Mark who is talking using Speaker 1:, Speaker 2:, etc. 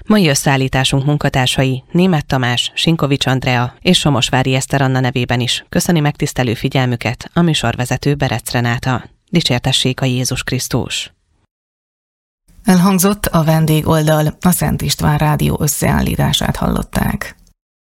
Speaker 1: Mai összeállításunk munkatársai Németh Tamás, Sinkovics Andrea és Somosvári Eszter Anna nevében is köszöni megtisztelő figyelmüket a műsorvezető Berec Renáta. Dicsértessék a Jézus Krisztus!
Speaker 2: Elhangzott a vendégoldal, a Szent István Rádió összeállítását hallották.